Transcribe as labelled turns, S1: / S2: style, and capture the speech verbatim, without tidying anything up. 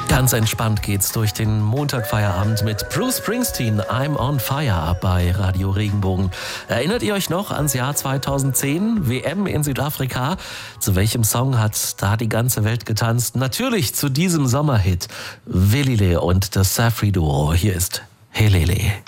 S1: Ganz entspannt geht's durch den Montagfeierabend mit Bruce Springsteen, I'm on Fire bei Radio Regenbogen. Erinnert ihr euch noch ans Jahr zweitausendzehn? W M in Südafrika. Zu welchem Song hat da die ganze Welt getanzt? Natürlich zu diesem Sommerhit. Willile und das Safri Duo. Hier ist Helele.